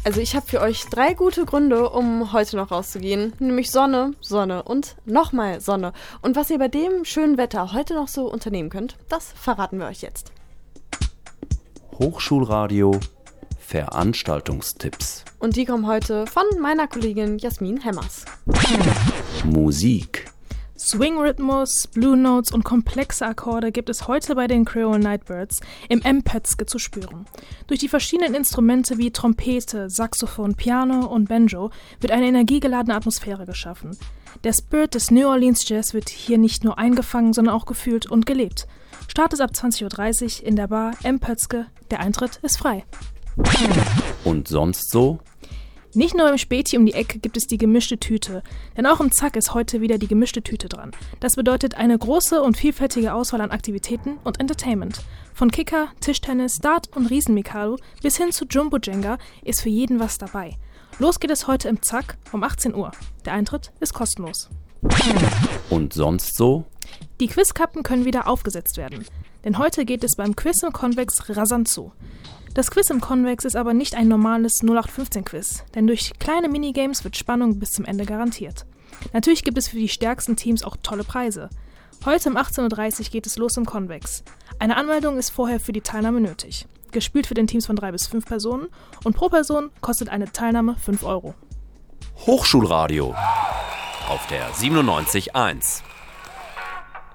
Also ich habe für euch 3 gute Gründe, um heute noch rauszugehen. Nämlich Sonne, Sonne und nochmal Sonne. Und was ihr bei dem schönen Wetter heute noch so unternehmen könnt, das verraten wir euch jetzt. Hochschulradio Veranstaltungstipps. Und die kommen heute von meiner Kollegin Jasmin Hemmers. Musik. Swing-Rhythmus, Blue Notes und komplexe Akkorde gibt es heute bei den Creole Nightbirds im M-Pötzke zu spüren. Durch die verschiedenen Instrumente wie Trompete, Saxophon, Piano und Banjo wird eine energiegeladene Atmosphäre geschaffen. Der Spirit des New Orleans Jazz wird hier nicht nur eingefangen, sondern auch gefühlt und gelebt. Start ist ab 20.30 Uhr in der Bar M-Pötzke. Der Eintritt ist frei. Und sonst so? Nicht nur im Späti um die Ecke gibt es die gemischte Tüte, denn auch im Zack ist heute wieder die gemischte Tüte dran. Das bedeutet eine große und vielfältige Auswahl an Aktivitäten und Entertainment. Von Kicker, Tischtennis, Dart und Riesenmikado bis hin zu Jumbo Jenga ist für jeden was dabei. Los geht es heute im Zack um 18 Uhr. Der Eintritt ist kostenlos. Und sonst so? Die Quizkappen können wieder aufgesetzt werden, denn heute geht es beim Quiz im Konvex rasant zu. Das Quiz im Konvex ist aber nicht ein normales 0815-Quiz, denn durch kleine Minigames wird Spannung bis zum Ende garantiert. Natürlich gibt es für die stärksten Teams auch tolle Preise. Heute um 18.30 Uhr geht es los im Konvex. Eine Anmeldung ist vorher für die Teilnahme nötig. Gespielt wird in Teams von 3 bis 5 Personen und pro Person kostet eine Teilnahme 5 €. Hochschulradio auf der 97.1.